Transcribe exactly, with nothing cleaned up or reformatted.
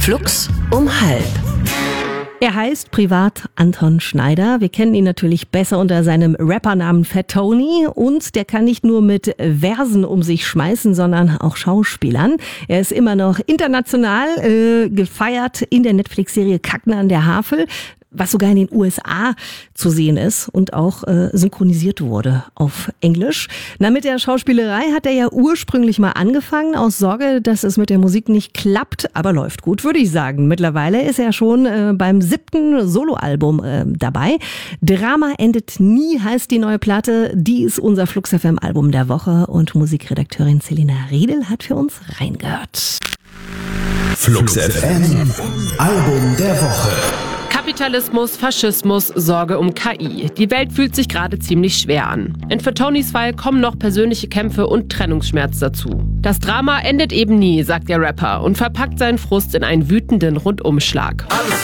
Flux um halb. Er heißt privat Anton Schneider. Wir kennen ihn natürlich besser unter seinem Rappernamen Fat Tony. Und der kann nicht nur mit Versen um sich schmeißen, sondern auch Schauspielern. Er ist immer noch international äh, gefeiert in der Netflix-Serie Kacken an der Havel, was sogar in den U S A zu sehen ist und auch äh, synchronisiert wurde auf Englisch. Na, mit der Schauspielerei hat er ja ursprünglich mal angefangen, aus Sorge, dass es mit der Musik nicht klappt, aber läuft gut, würde ich sagen. Mittlerweile ist er schon äh, beim siebten Soloalbum äh, dabei. Drama endet nie heißt die neue Platte. Die ist unser Flux F M-Album der Woche und Musikredakteurin Selina Riedel hat für uns reingehört. Flux F M, Album der Woche. Kapitalismus, Faschismus, Sorge um K I. Die Welt fühlt sich gerade ziemlich schwer an. In Fat Tonys Fall kommen noch persönliche Kämpfe und Trennungsschmerz dazu. Das Drama endet eben nie, sagt der Rapper und verpackt seinen Frust in einen wütenden Rundumschlag.